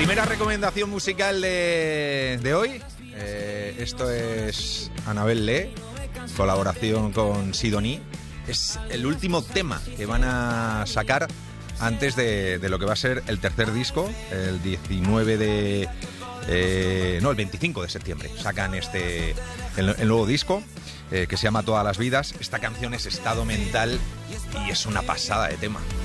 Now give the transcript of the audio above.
Primera recomendación musical de hoy. Esto es Anabel Lee, colaboración con Sidoní. Es el último tema que van a sacar antes de lo que va a ser el tercer disco, el 25 de septiembre. Sacan el nuevo disco, que se llama Todas las vidas. Esta canción es Estado Mental y es una pasada de tema.